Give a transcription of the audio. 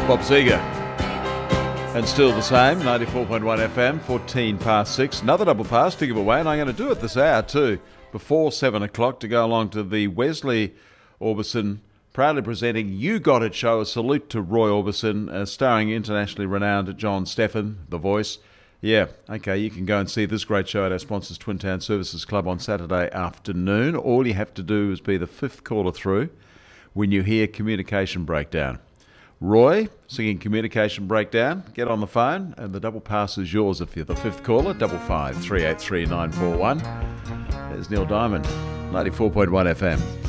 Bob Seger. And still the same, 94.1 FM, 14 past 6. Another double pass to give away, and I'm going to do it this hour too, before 7 o'clock, to go along to the Wesley Orbison proudly presenting You Got It show. A salute to Roy Orbison, starring internationally renowned John Stephan, The Voice. Yeah, okay, you can go and see this great show at our sponsors, Twin Town Services Club, on Saturday afternoon. All you have to do is be the fifth caller through when you hear Communication Breakdown. Roy, singing Communication Breakdown. Get on the phone, and the double pass is yours if you're the fifth caller. 55 383 941. There's Neil Diamond, 94.1 FM.